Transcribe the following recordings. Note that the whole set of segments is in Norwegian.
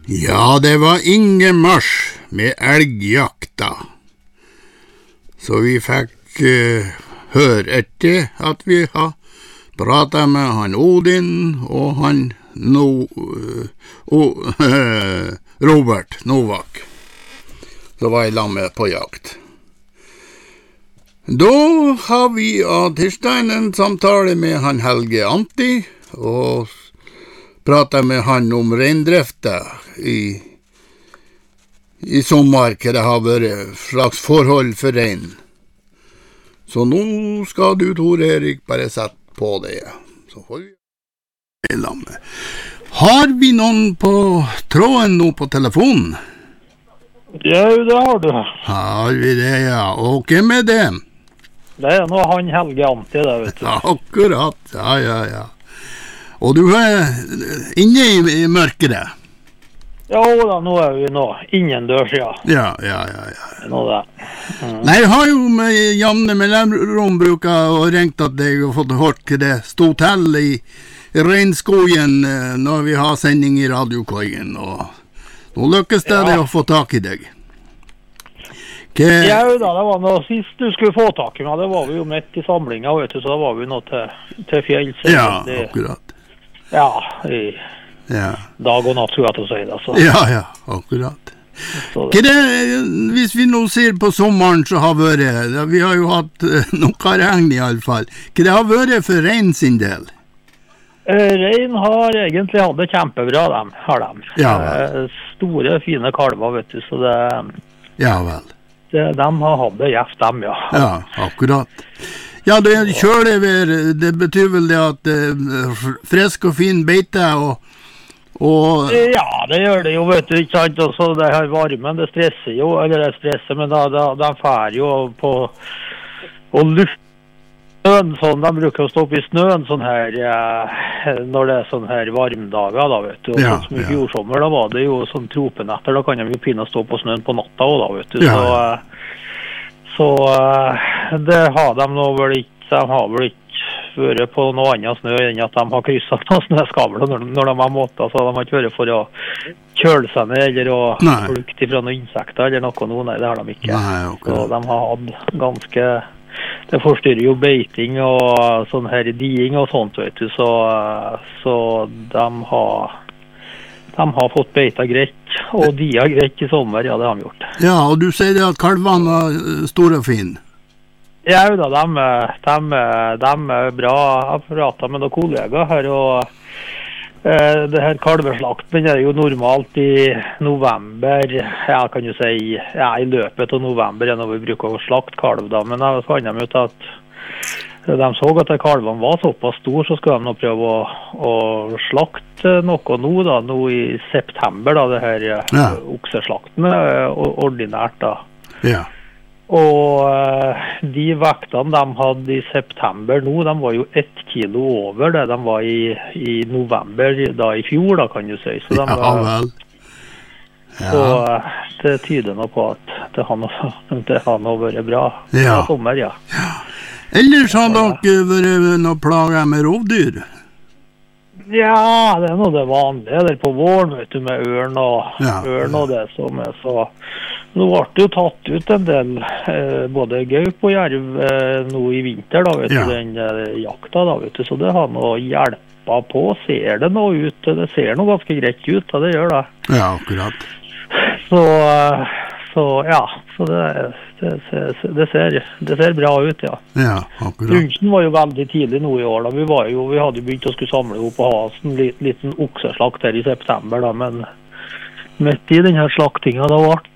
Ja, det var Ingemarsj med elgjakta. Så vi fikk høre etter at vi har pratet med han Odin og han Robert Novak. Så var jeg lammet på jakt. Da har vi av tirsdagen en samtale med han Helge Antti, og pratet med han om reindrifta i sommer, hva det har vært slags forhold for rein. Så nå skal du, Tor Erik, bare sette på det. Så får vi lamme. Har vi noen på tråden nå på telefonen? Ja, det har du. Har vi det, ja. Og hvem er det? Det er nå han Helge Antti, det, vet du. Akkurat, ja. Og du er inne i mørkere? Ja, da, nå er vi innendørs, ja. Ja. Nå det. Nei, jeg har jo med jevne mellomrom bruket og ringt at jeg har fått hørt hva det stod til i regnskogen når vi har sending i radiokoien, og nå lykkes det å få tak i deg. Ja, da, det var noe sist du skulle få tak i meg, det var vi jo midt i samlingen, vet du, så da var vi nå til fjells. Ja, akkurat. Ja, dag og natt skulle jeg til å si det. Så. Ja, akkurat. Hvis vi nå ser på sommeren så har vært, vi har jo hatt noe regn i alle fall, hva det har vært for rein sin del? Rein har egentlig hatt det kjempebra, har de. Ja, store, fine kalver, vet du, så det... Ja, vel. De har hatt det gjeft, dem, ja. Ja, akkurat. Ja, det kjølevær, det betyr vel det at frisk og fin beite og... Ja, det gjør det jo, vet du, ikke sant, og så det her varmen, det stresser jo, eller det stresser, men de fær jo på å lufte snøen, sånn, de bruker å stå opp i snøen sånn her, når det er sånn her varmdager, da, vet du, og sånn som i fjorsommer, da var det jo sånn tropenetter, da kan de jo pinne stå på snøen på natta også, da, vet du, så det har de nå vel ikke, de har vel ikke vært på noe annet snø enn at de har krysset noen snøskavler når de har måttet, så de har ikke vært for å kjøle seg ned eller å flukte fra noen insekter eller noe, nei, det har de ikke. Så de har hatt ganske, det forstyrrer jo beiting og sånn her diing og sånt, vet du, så de har fått beita greit, og dia greit i sommer, ja, det har de gjort. Ja, og du sier det at kalvene var store og fine? Ja, da, de er bra. Jeg har pratet med noen kollegaer her, og det her kalveslakten er jo normalt i november, jeg kan jo si, i løpet av november når vi bruker å slakte kalv, da, men jeg fant dem ut at de så at kalvene var såpass stor, så skulle de nå prøve å slakte noe nå i september, da, det her okseslakten ordinært, da. Ja. Og de vektene de hadde i september nå, de var jo 1 kilo over det de var i november da i fjor, da kan du si. Så de var, så det tyder nå på at det har nå vært bra sommer, ja. Ellers har dere vært noe plager med rovdyr? Ja, det er noe det vanlige der på våren, vet du, med ørn og det som er så... Nå ble det jo tatt ut en del, både gaup og jerv nå i vinter, da, vet du, den jakta, da, vet du, så det har noe hjelpet på, ser det nå ut, det ser noe ganske greit ut, da, det gjør det. Ja, akkurat. Så det ser bra ut, ja. Ja, akkurat. Brunsten var jo veldig tidlig nå i år, da, vi hadde jo begynt å skulle samle opp og ha en liten okseslakt her i september, da, men... Midt i denne slaktinga,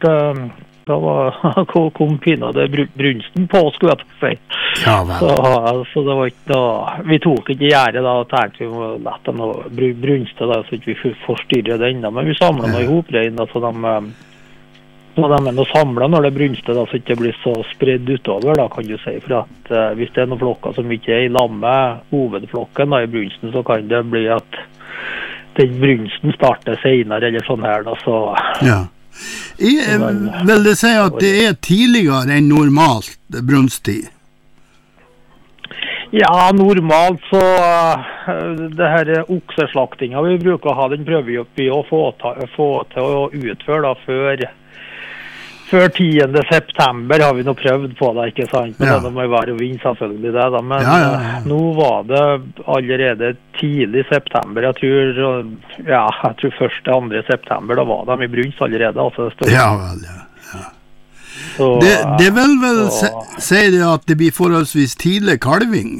kom pinadø brunsten på, skulle jeg ta feil. Ja, vel. Så det var ikke noe, vi tok ikke gjerdet da, og tenkte vi må lette noe brunste da, så ikke vi forstyrrer den da, men vi samlet noe i hoprein da, så de er noe samlet når det brunste da, så ikke det blir så spredd utover da, kan du si, for at hvis det er noen flokker som ikke er i lamme, hovedflokken da, i brunsten, så kan det bli at den brunsten starter senere, eller sånn her da, så... Ja. Vil det si at det er tidligere enn normalt brunsttid? Ja, normalt så det her okseslaktinga vi bruker å ha, den prøver vi opp i å få til å utføre da før 10. september har vi nå prøvd på det, ikke sant? Men det må jo være å vinne selvfølgelig det da, men nå var det allerede tidlig september, jeg tror 1.-2. september, da var de i brunst allerede, altså det står. Ja vel, Så, det vil si det at det blir forholdsvis tidlig kalving?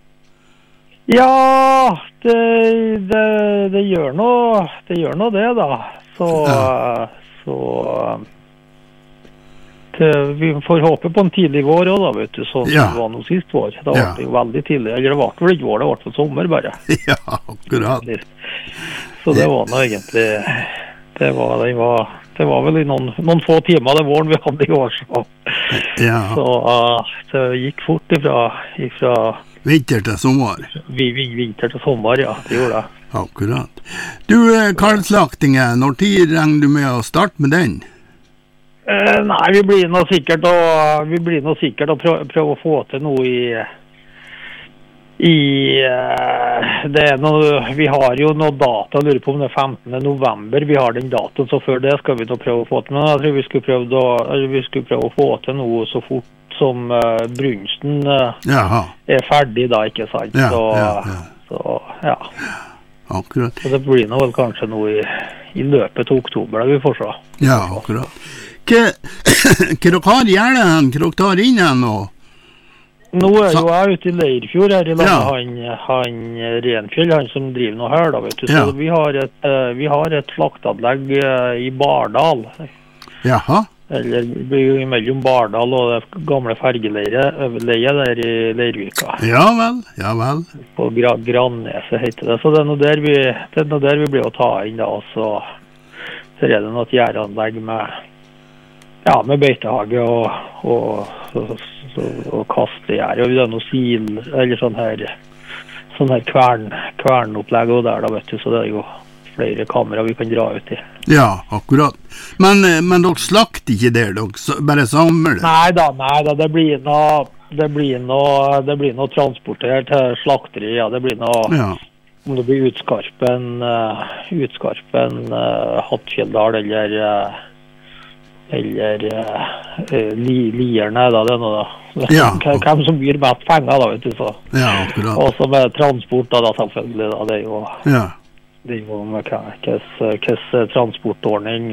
Ja, det gjør noe det da, så vi får håpe på en tidlig vår også da, vet du, sånn det var noe sist vår. Da var det jo veldig tidlig, eller det var vel ikke vår, det var for sommer bare. Ja, akkurat. Så det var noe egentlig, det var vel i noen få timer det våren vi hadde i år, så det gikk fort ifra vinter til sommer. Vinter til sommer, ja, det gjorde det. Akkurat. Du, kalvslaktingen, når tid regner du med å starte med den? Nei, vi blir nå sikkert å prøve å få til noe det noe, vi har jo noe data, jeg lurer på om det 15. november vi har den datoen, så før det skal vi nå prøve å få til, men jeg tror vi skulle prøve å få til noe så fort som brunsten ferdig da, ikke sant? Akkurat. Så det blir nå vel kanskje noe i løpet av oktober da vi får se. Ja, akkurat. Hva dere har gjerne hen? Hva dere tar inn hen nå? Nå jo jeg ute i Leirfjord her i landet, han Renfjell, han som driver noe her da, vet du. Så vi har et slaktanlegg i Bardal. Jaha. Eller mellom Bardal og det gamle fergeleiet der i Leirvika. Ja vel. På Granneset heter det. Så det er noe der vi blir å ta inn da, og så er det noe gjerdanlegg med beitehage og kastegjær, og det er noe sil, eller sånn her kvernopplegg og der da, vet du, så det er jo flere kamera vi kan dra ut i. Ja, akkurat. Men dere slakter ikke der, dere bare samler? Nei da, det blir noe transportert til slakteri, det blir noe, om det blir Utskarpen, Hattfjelldal eller Lierne da, det er noe da. Hvem som byr mest penger da, vet du, så. Ja, akkurat. Og så med transport da, selvfølgelig da, det er jo med hvilken transportordning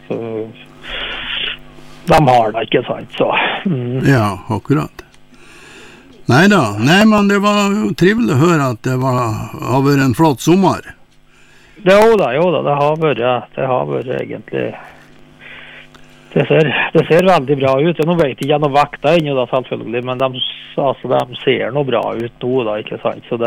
de har da, ikke sant, så. Ja, akkurat. Nei, men det var jo trivelig å høre at det har vært en flott sommer. Jo da, det har vært egentlig. Det ser veldig bra ut. Nå vet jeg ikke noe vekta ennå da, selvfølgelig, men de ser noe bra ut nå da, ikke sant, så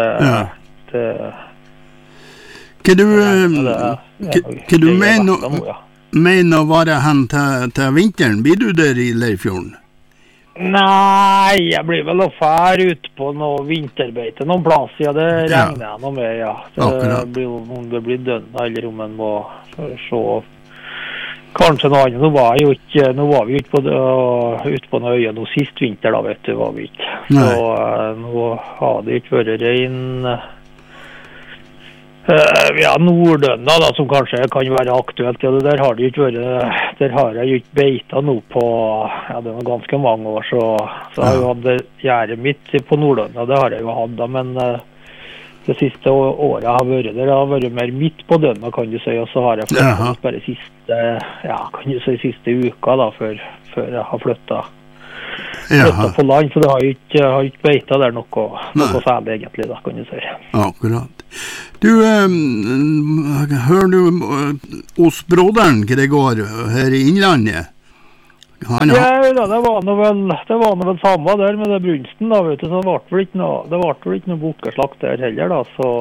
Hva du mener å være hen til vinteren? Blir du der i Leirfjorden? Nei, jeg blir vel å fære ut på noe vinterbeite noen plass, det regner jeg noe med, om det blir dønna, eller om en må se kanskje noe annet. Nå var vi jo ikke ute på noe øye nå sist vinter da, vet du, var vi ikke. Så nå har det ikke vært rein Nordønna da, som kanskje kan være aktuelt. Ja, der har jeg jo ikke beita nå på, det var ganske mange år, så har jeg jo hatt gjerdet mitt på Nordønna, det har jeg jo hatt da, men det siste året jeg har vært der, har vært mer midt på dønna, kan du si, og så har jeg flyttet bare siste uka da, før jeg har flyttet på land, så det har ikke beita der noe særlig egentlig da, kan du si. Akkurat. Du, hører du hos broderen hva det går her i Innlandet? Ja, det var noe vel samme der med det brunsten da, vet du, så det ble ikke noe bukkeslakt der heller da, så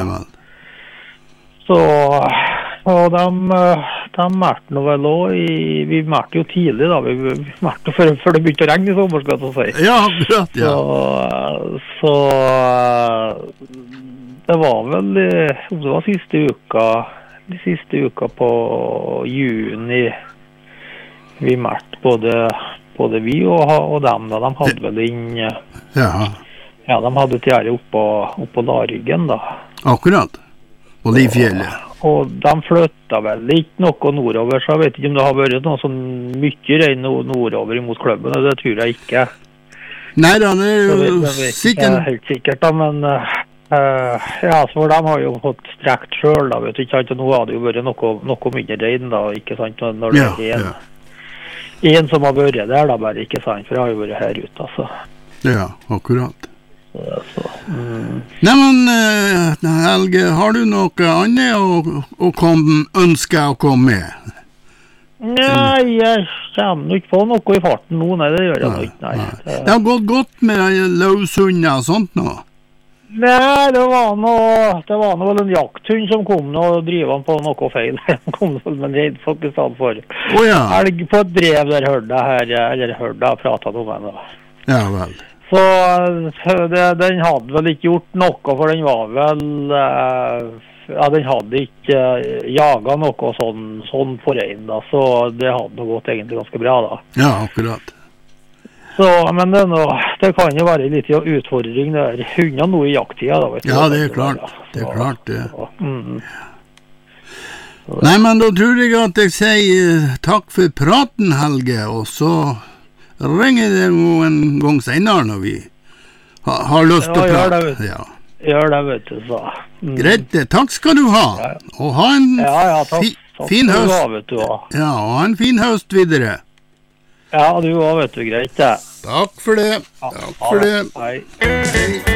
og de mærte noe vel også vi mærte jo tidlig da, vi mærte før det begynte å regne i sommer, skal jeg si. Ja, akkurat, ja. Så det var vel, om det var siste uka på juni, vi mærte både vi og dem da, de hadde vel inn Ja, de hadde et gjerde oppå Laryggen da. Akkurat. På Livfjellet. Og de flytta vel ikke noe nordover, så jeg vet ikke om det har vært noe sånn mye regn nordover imot klubben, det tror jeg ikke. Nei da, det er jo sikkert... Helt sikkert da, men ja, så de har jo fått strekt selv da, vet du ikke, og nå har det jo vært noe mindre regn da, ikke sant, når det er en som har vært der da, bare ikke sant, for det har jo vært her ute, altså. Ja, akkurat. Nei, men Helge, har du noe annet å ønske å komme med? Nei, jeg kommer ikke på noe i farten nå, nei, det gjør jeg ikke, nei. Det har gått godt med løshunder og sånt nå? Nei, det var vel en jakthund som kom og driver han på noe feil. Han kom vel med en reidflokk i stedet for. Elg på et brev der hørte jeg pratet om henne. Ja, vel. Så den hadde vel ikke gjort noe, for den var vel... Ja, den hadde ikke jaget noe sånn på rein da, så det hadde gått egentlig ganske bra da. Ja, akkurat. Så, men det kan jo være litt utfordring der. Hundene nå i jakttida da, vet du. Ja, det er klart. Det er klart det. Nei, men da tror jeg at jeg sier takk for praten, Helge, og så ringer det en gang senere når vi har lyst til å prate. Ja, gjør det, vet du, så. Greit, takk skal du ha. Og ha en fin høst. Ja, og ha en fin høst videre. Ja, du også, vet du, greit det. Takk for det. Takk for det. Hei.